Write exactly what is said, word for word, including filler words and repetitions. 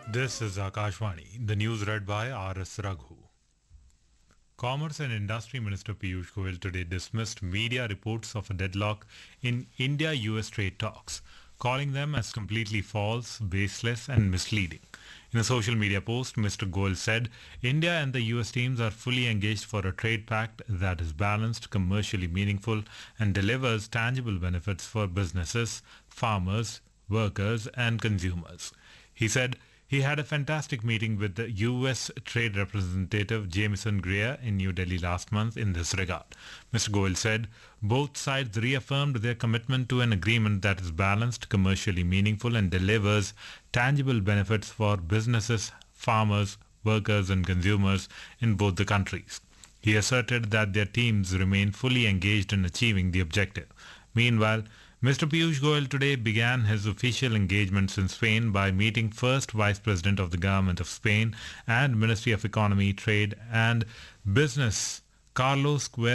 This is Akashvani, the news read by R S. Raghu. Commerce and Industry Minister Piyush Goyal today dismissed media reports of a deadlock in India-U S trade talks, calling them as completely false, baseless and misleading. In a social media post, Mister Goyal said, India and the U S teams are fully engaged for a trade pact that is balanced, commercially meaningful and delivers tangible benefits for businesses, farmers, workers and consumers. He said, he had a fantastic meeting with the U S Trade Representative Jameson Greer in New Delhi last month in this regard. Mister Goyal said both sides reaffirmed their commitment to an agreement that is balanced, commercially meaningful and delivers tangible benefits for businesses, farmers, workers and consumers in both the countries. He asserted that their teams remain fully engaged in achieving the objective. Meanwhile, Mister Piyush Goyal today began his official engagements in Spain by meeting first Vice President of the Government of Spain and Ministry of Economy, Trade and Business, Carlos Cuervo